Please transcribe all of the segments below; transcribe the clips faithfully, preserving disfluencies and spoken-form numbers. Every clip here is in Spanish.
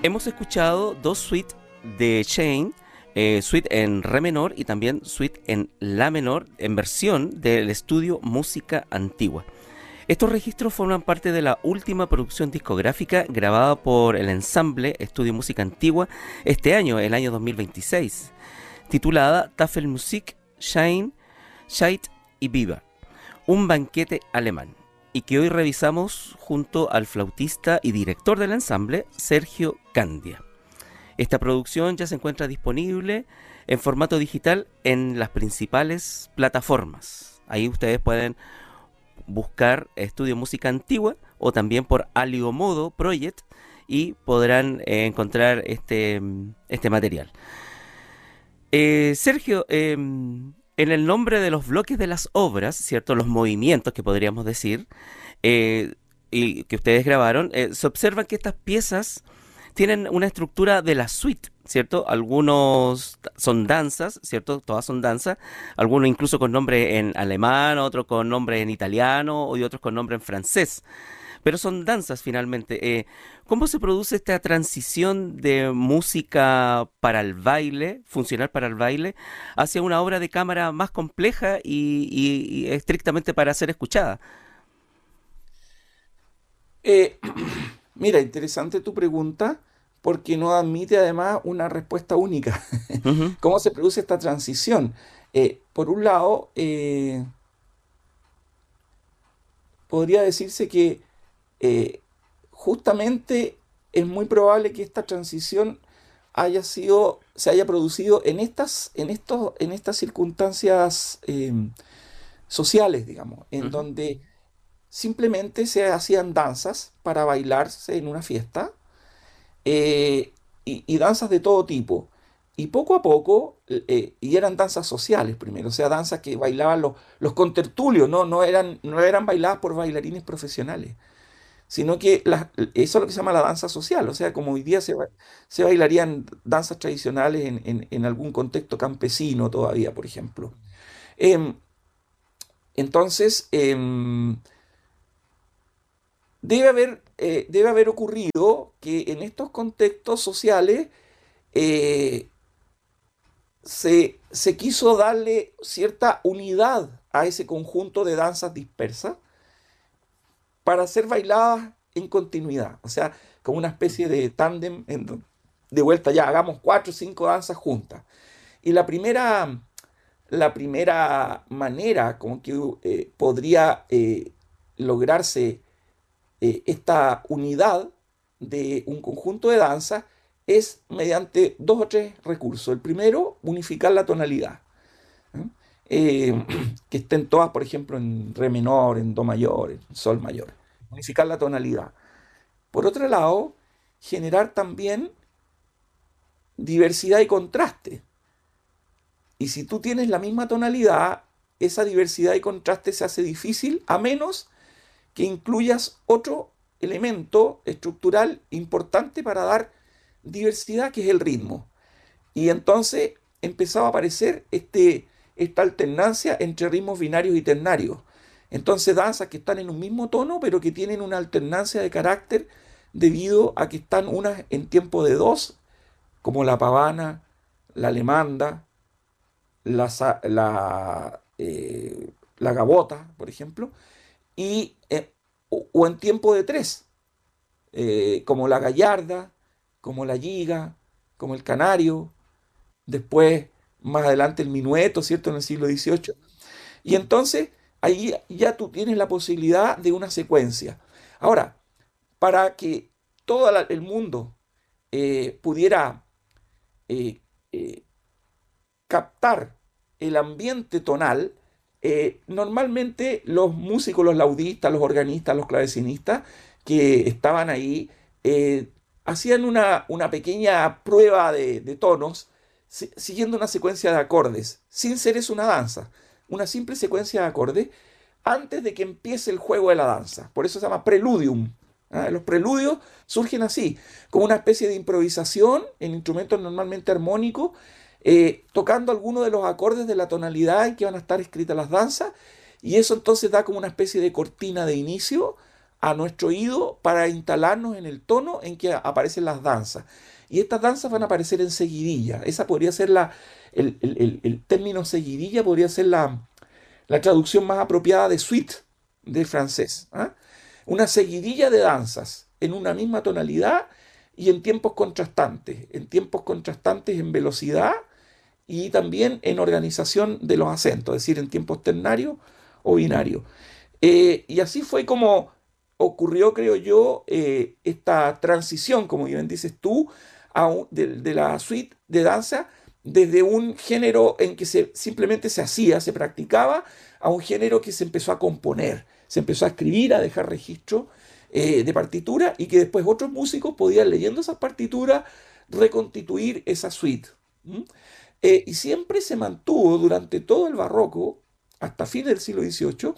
Hemos escuchado dos suites de Shane, eh, suite en re menor y también suite en la menor, en versión del estudio Música Antigua. Estos registros forman parte de la última producción discográfica grabada por el ensamble Estudio Música Antigua este año, el año dos mil veintiséis, titulada Tafelmusik, Shine, Scheit y Viva, un banquete alemán, y que hoy revisamos junto al flautista y director del ensamble, Sergio Candia. Esta producción ya se encuentra disponible en formato digital en las principales plataformas. Ahí ustedes pueden buscar Estudio Música Antigua o también por Aliomodo Project y podrán eh, encontrar este, este material. Eh, Sergio, eh, en el nombre de los bloques de las obras, ¿cierto? Los movimientos que podríamos decir, eh, y que ustedes grabaron, eh, se observan que estas piezas tienen una estructura de la suite, ¿cierto? Algunos son danzas, ¿cierto? Todas son danzas, algunos incluso con nombre en alemán, otros con nombre en italiano y otros con nombre en francés. Pero son danzas finalmente. Eh, ¿Cómo se produce esta transición de música para el baile, funcional para el baile, hacia una obra de cámara más compleja y, y, y estrictamente para ser escuchada? Eh, Mira, interesante tu pregunta porque no admite además una respuesta única. Ujú, ¿Cómo se produce esta transición? Eh, por un lado, eh, podría decirse que eh, justamente es muy probable que esta transición haya sido, se haya producido en estas, en estos, en estas circunstancias eh, sociales, digamos, en ujú, donde simplemente se hacían danzas para bailarse en una fiesta, eh, y, y danzas de todo tipo. Y poco a poco, eh, y eran danzas sociales primero, o sea, danzas que bailaban los, los contertulios, ¿no? No eran, no eran bailadas por bailarines profesionales, sino que las- eso es lo que se llama la danza social, o sea, como hoy día se, ba- se bailarían danzas tradicionales en, en- en algún contexto campesino todavía, por ejemplo. Em, entonces, em, debe haber, eh, debe haber ocurrido que en estos contextos sociales eh, se, se quiso darle cierta unidad a ese conjunto de danzas dispersas para ser bailadas en continuidad, o sea, como una especie de tándem en do- de vuelta ya, hagamos cuatro o cinco danzas juntas. Y la primera, la primera manera como que eh, podría eh, lograrse eh, esta unidad de un conjunto de danzas es mediante dos o tres recursos. El primero, unificar la tonalidad, ¿eh? Eh, que estén todas, por ejemplo, en re menor, en do mayor, en sol mayor. Unificar la tonalidad. Por otro lado, generar también diversidad y contraste. Y si tú tienes la misma tonalidad, esa diversidad y contraste se hace difícil a menos que incluyas otro elemento estructural importante para dar diversidad, que es el ritmo. Y entonces empezaba a aparecer este, esta alternancia entre ritmos binarios y ternarios. Entonces danzas que están en un mismo tono, pero que tienen una alternancia de carácter debido a que están unas en tiempo de dos, como la pavana, la alemanda, la, la, eh, la gabota, por ejemplo, y, eh, o, o en tiempo de tres, eh, como la gallarda, como la giga, como el canario, después más adelante el minueto, ¿cierto? En el siglo dieciocho. Y entonces ahí ya tú tienes la posibilidad de una secuencia. Ahora, para que todo la- el mundo eh, pudiera eh, eh, captar el ambiente tonal, eh, normalmente los músicos, los laudistas, los organistas, los clavecinistas que estaban ahí, eh, hacían una, una pequeña prueba de, de tonos si- siguiendo una secuencia de acordes, sin ser eso una danza, una simple secuencia de acordes antes de que empiece el juego de la danza. Por eso se llama preludium. ¿Ah? Los preludios surgen así, como una especie de improvisación en instrumentos normalmente armónicos, eh, tocando algunos de los acordes de la tonalidad en que van a estar escritas las danzas, y eso entonces da como una especie de cortina de inicio a nuestro oído para instalarnos en el tono en que aparecen las danzas. Y estas danzas van a aparecer en seguidilla. Esa podría ser la, el, el- el- el término seguidilla podría ser la, la traducción más apropiada de suite del francés. ¿Ah? Una seguidilla de danzas en una misma tonalidad y en tiempos contrastantes, en tiempos contrastantes en velocidad y también en organización de los acentos, es decir, en tiempos ternarios o binarios. Eh, y así fue como ocurrió, creo yo, eh, esta transición, como bien dices tú, a un- de, de la suite de danza desde un género en que se, simplemente se hacía, se practicaba, a un género que se empezó a componer, se empezó a escribir, a dejar registro eh, de partitura y que después otros músicos podían, leyendo esas partituras, reconstituir esa suite. ¿Mm? Eh, y siempre se mantuvo durante todo el barroco, hasta fines del siglo dieciocho,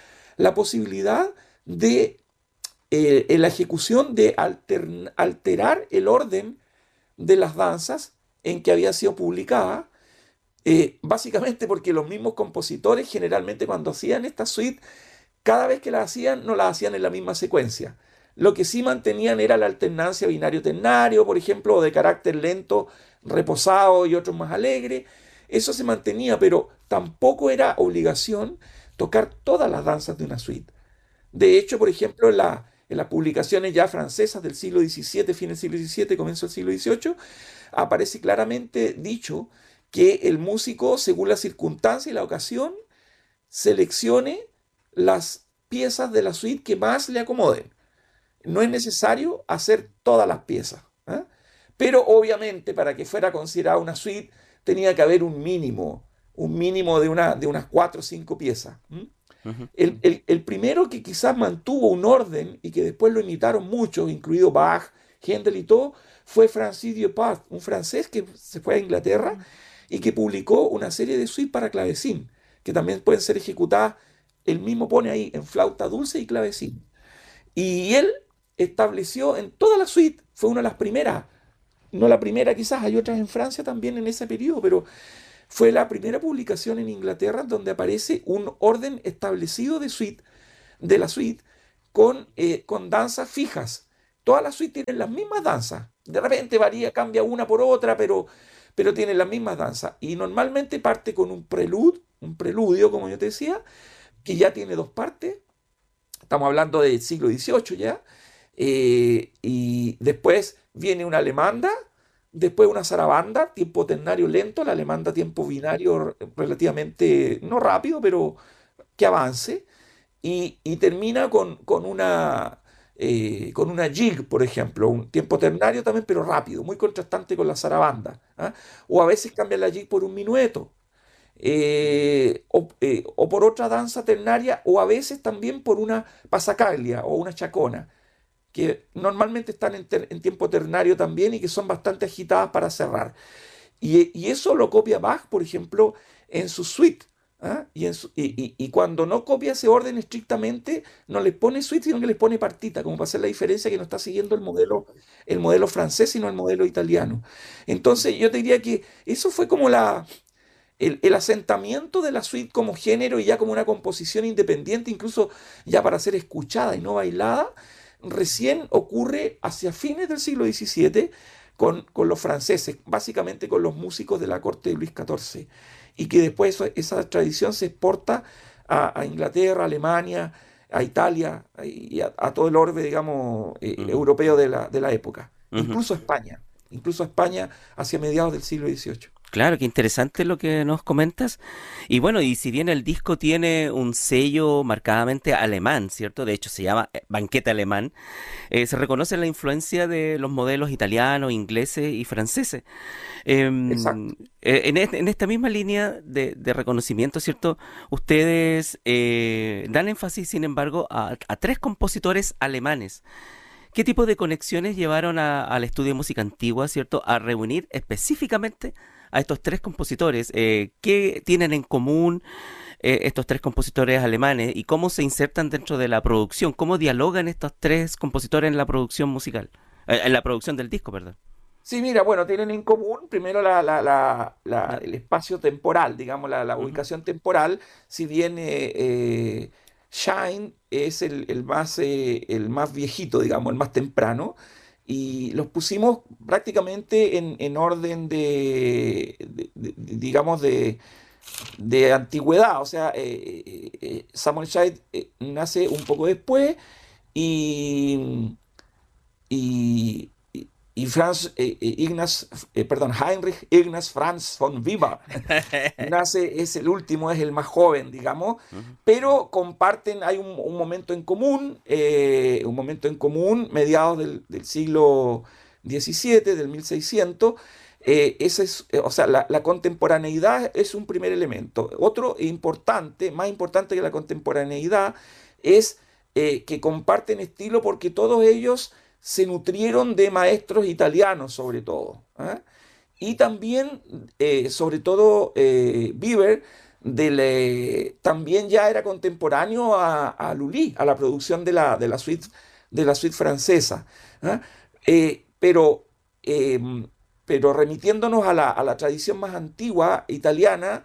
la posibilidad de, eh, en la ejecución de altern- alterar el orden de las danzas en que había sido publicada, eh, básicamente porque los mismos compositores generalmente cuando hacían esta suite, cada vez que la hacían no la hacían en la misma secuencia. Lo que sí mantenían era la alternancia binario-ternario, por ejemplo, o de carácter lento, reposado y otros más alegre. Eso se mantenía, pero tampoco era obligación tocar todas las danzas de una suite. De hecho, por ejemplo, en, la- en las publicaciones ya francesas del siglo diecisiete, fin del siglo diecisiete, comienzo del siglo dieciocho, aparece claramente dicho que el músico, según la circunstancia y la ocasión, seleccione las piezas de la suite que más le acomoden. No es necesario hacer todas las piezas, ¿ah? Pero obviamente para que fuera considerada una suite tenía que haber un mínimo, un mínimo de, una, de unas cuatro o cinco piezas. ¿M? Ujú. El, el- el primero que quizás mantuvo un orden y que después lo imitaron muchos, incluido Bach, Händel y todo, fue Francis Dupart, un francés que se fue a Inglaterra y que publicó una serie de suites para clavecín, que también pueden ser ejecutadas, él mismo pone ahí, en flauta dulce y clavecín. Y él estableció en toda la suite, fue una de las primeras, no la primera quizás, hay otras en Francia también en ese periodo, pero fue la primera publicación en Inglaterra donde aparece un orden establecido de suite, de la suite, con, eh, con danzas fijas. Todas las suites tienen las mismas danzas. De repente varía, cambia una por otra, pero, pero tienen las mismas danzas. Y normalmente parte con un preludio, un preludio, como yo te decía, que ya tiene dos partes. Estamos hablando del siglo dieciocho ya. Eh, y después viene una alemanda, después una zarabanda, tiempo ternario lento, la alemanda tiempo binario relativamente, no rápido, pero que avance y, y termina con, con una, eh, con una jig, por ejemplo, un tiempo ternario también, pero rápido, muy contrastante con la zarabanda. ¿Ah? O a veces cambian la jig por un minueto, eh, o, eh, o por otra danza ternaria, o a veces también por una pasacaglia o una chacona, que normalmente están en, ter- en tiempo ternario también y que son bastante agitadas para cerrar. Y, y eso lo copia Bach, por ejemplo, en su suite. ¿Ah? Y, en su- y- y- y cuando no copia ese orden estrictamente, no les pone suite, sino que les pone partita, como para hacer la diferencia que no está siguiendo el modelo, el modelo francés, sino el modelo italiano. Entonces, yo te diría que eso fue como la, el, el asentamiento de la suite como género y ya como una composición independiente, incluso ya para ser escuchada y no bailada, recién ocurre hacia fines del siglo diecisiete con, con los franceses, básicamente con los músicos de la corte de Luis catorce, y que después eso- esa tradición se exporta a, a Inglaterra, Alemania, a Italia y a, a todo el orbe, digamos, eh, Ujú. europeo de la, de la época, Ujú. incluso a España, incluso a España hacia mediados del siglo dieciocho. Claro, qué interesante lo que nos comentas. Y bueno, y si bien el disco tiene un sello marcadamente alemán, ¿cierto? De hecho, se llama eh, Banquete Alemán. Eh, se reconoce la influencia de los modelos italianos, ingleses y franceses. Em, Exacto. eh, en, este- en esta misma línea de, de reconocimiento, ¿cierto? Ustedes eh, dan énfasis, sin embargo, a, a tres compositores alemanes. ¿Qué tipo de conexiones llevaron a- al estudio de música antigua, ¿cierto? A reunir específicamente a estos tres compositores. Eh, ¿qué tienen en común eh, estos tres compositores alemanes y cómo se insertan dentro de la producción? ¿Cómo dialogan estos tres compositores en la producción musical? Eh, en la producción del disco, perdón. Sí, mira, bueno, tienen en común primero la, la- la- la- Ya. el espacio temporal, digamos, la, la Ujú. ubicación temporal, si bien eh, eh, Shine es el, el más, eh, el más viejito, digamos, el más temprano, y los pusimos prácticamente en, en orden de, de- de- de- digamos, de, de antigüedad. O sea, eh, eh, eh, Samuel Child eh, nace un poco después y, y, y- y Franz eh, eh, Ignaz, eh, perdón, Heinrich Ignaz Franz von Weber nace, es el último, es el más joven, digamos, Ujú. pero comparten, hay un, un momento en común, eh, un momento en común, mediados del, del siglo diecisiete, del mil seiscientos. Eh, ese es, eh, o sea, la, la contemporaneidad es un primer elemento. Otro importante, más importante que la contemporaneidad, es eh, que comparten estilo porque todos ellos se nutrieron de maestros italianos, sobre todo. ¿Ah? Y también, eh, sobre todo, eh, Bieber del, eh, también ya era contemporáneo a, a Lully, a la producción de la, de la suite, de la suite francesa. ¿Ah? Eh, pero, eh, pero remitiéndonos a la, a la tradición más antigua italiana,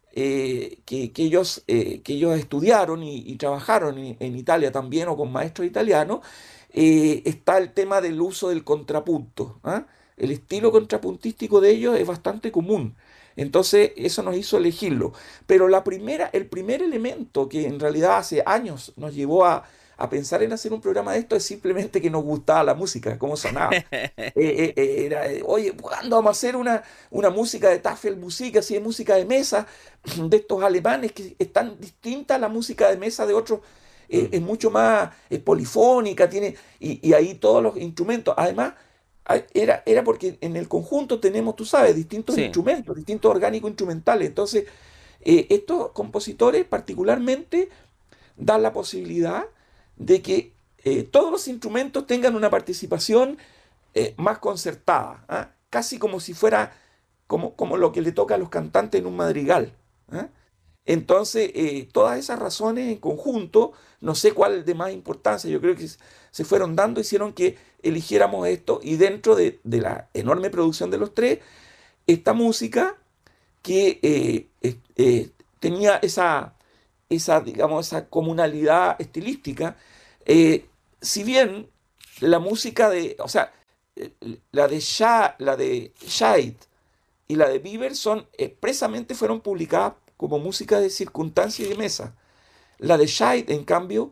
eh, que, que ellos, eh, que ellos estudiaron y, y trabajaron en, en Italia también o con maestros italianos, eh, está el tema del uso del contrapunto. ¿Ah? El estilo contrapuntístico de ellos es bastante común. Entonces, eso nos hizo elegirlo. Pero la primera, el primer elemento que en realidad hace años nos llevó a, a pensar en hacer un programa de esto es simplemente que nos gustaba la música, cómo sonaba. Eh, eh, eh, era, eh, oye, ¿cuándo vamos a hacer una, una música de Tafelmusik, así de música de mesa, de estos alemanes que es tan distinta a la música de mesa de otros? Eh, Mm. es mucho más eh, polifónica, tiene, y, y ahí todos los instrumentos. Además, a- era, era porque en el conjunto tenemos, tú sabes, distintos Sí. instrumentos, distintos orgánicos instrumentales. Entonces, eh, estos compositores particularmente dan la posibilidad de que eh, todos los instrumentos tengan una participación eh, más concertada, ¿ah? Casi como si fuera como, como lo que le toca a los cantantes en un madrigal. ¿Ah? Entonces, eh, todas esas razones en conjunto, no sé cuál de más importancia, yo creo que se fueron dando, hicieron que eligiéramos esto y dentro de, de la enorme producción de los tres, esta música que eh, eh, eh, tenía esa, esa, digamos, esa comunalidad estilística. Eh, si bien la música de, o sea, eh, la de Shah, la de Shahid y la de Bieber son expresamente fueron publicadas como música de circunstancia y de mesa. La de Shahid, en cambio,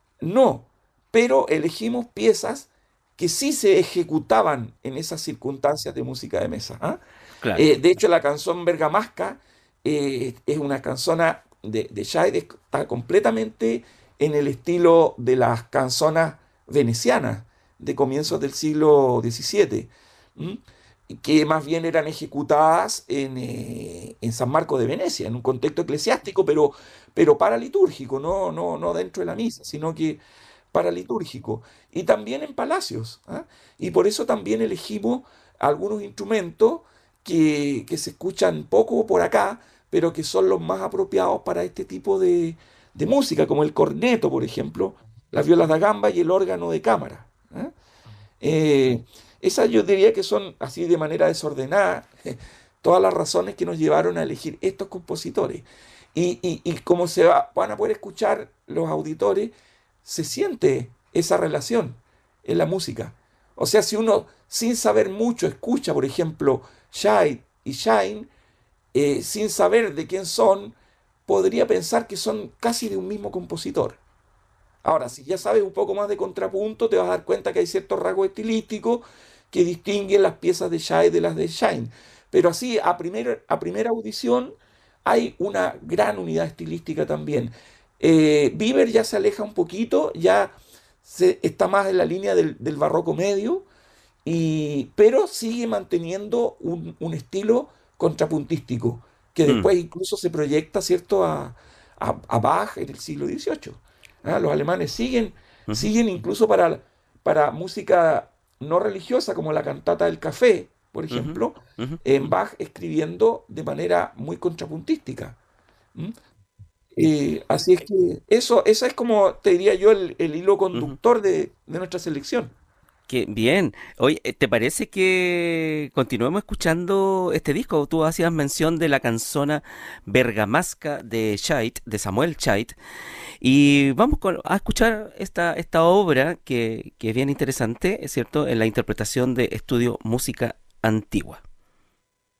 no, pero elegimos piezas que sí se ejecutaban en esas circunstancias de música de mesa. ¿Ah? Claro. Eh, de hecho, la canción Bergamasca eh, es una canzona de, de Shahid, está completamente en el estilo de las canzonas venecianas de comienzos del siglo diecisiete, ¿m? Que más bien eran ejecutadas en, eh, en San Marco de Venecia, en un contexto eclesiástico, pero, pero paralitúrgico, no, no, no dentro de la misa, sino que paralitúrgico. Y también en palacios. ¿Ah? Y por eso también elegimos algunos instrumentos que, que se escuchan poco por acá, pero que son los más apropiados para este tipo de, de música, como el corneto, por ejemplo, las violas da gamba y el órgano de cámara. ¿Ah? Eh, Esas yo diría que son, así de manera desordenada, todas las razones que nos llevaron a elegir estos compositores. Y, y- y como se va- van a poder escuchar los auditores, se siente esa relación en la música. O sea, si uno sin saber mucho escucha, por ejemplo, Shine y Shine, eh, sin saber de quién son, podría pensar que son casi de un mismo compositor. Ahora, si ya sabes un poco más de contrapunto, te vas a dar cuenta que hay ciertos rasgos estilísticos que distinguen las piezas de Shine de las de Shine. Pero así, a, primer- a primera audición, hay una gran unidad estilística también. Eh, Bieber ya se aleja un poquito, ya se, está más en la línea del, del barroco medio, y, pero sigue manteniendo un, un estilo contrapuntístico, que Mm. después incluso se proyecta, ¿cierto?, a, a- a Bach en el siglo dieciocho. ¿Ah? Los alemanes siguen, Ujú. siguen incluso para, para música no religiosa, como la cantata del café, por Ujú. ejemplo, Ujú. en Bach escribiendo de manera muy contrapuntística. ¿Mm? Eh, así es que eso, eso es como, te diría yo, el, el hilo Ujú. conductor de, de nuestra selección. Qué bien. Oye, eh, ¿te parece que continuemos escuchando este disco? Tú hacías mención de la canzona Bergamasca de Chait, de Samuel Chait, y vamos con- a escuchar esta, esta obra que, que es bien interesante, es cierto, en la interpretación de Estudio Música Antigua.